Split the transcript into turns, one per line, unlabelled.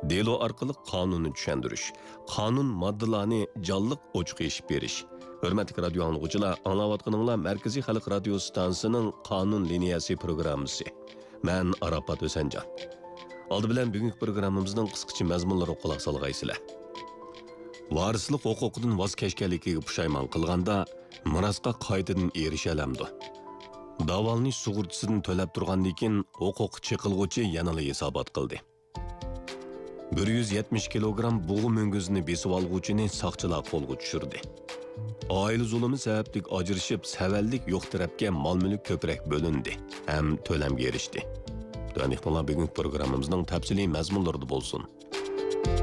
delo orqali qonunni tushuntirish, qonun moddalarini jonliq ochiq eshib berish. Hurmatli radio anglovchilar, anglayotganinglar Markaziy xalq radio stansiyasining qonun liniyasi programmasi. Men Arafat O'sanjon. Oldi bilan bugungi programmamizning qisqacha mazmunlariga quloq solgaysizlar. Varislik huquqidan voz kechganligiga pushaymon qilganda mirosga qaytadan erisha olamdi. Davolni sug'urtasidan to'lab turgandan keyin huquq chiqilg'uchi yanada hisobot qildi. 170 kilogramm bug'u munguzini besib olg'uvchini soqchilar qo'lga tushirdi. Oila zulmi sababli ajrashib, savallik yo'q tarafga mol-mulk ko'proq bo'lindi, ham to'lamga erishdi. Bugungi programmamizning tafsiliy mazmunlarida bo'lsin.